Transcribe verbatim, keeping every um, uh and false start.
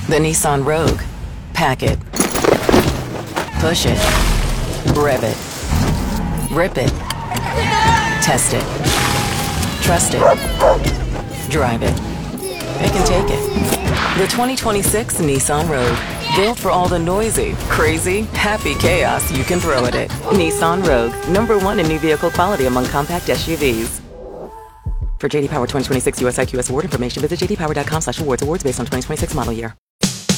The Nissan Rogue. Pack it. Push it. Rev it. Rip it. Test it. Trust it. Drive it. It can take it. The twenty twenty-six Nissan Rogue. Built for all the noisy, crazy, happy chaos you can throw at it. Nissan Rogue. Number one in new vehicle quality among compact S U Vs. For J D Power twenty twenty-six U S I Q S award information, visit j d power dot com slash awards. Awards based on twenty twenty-six model year.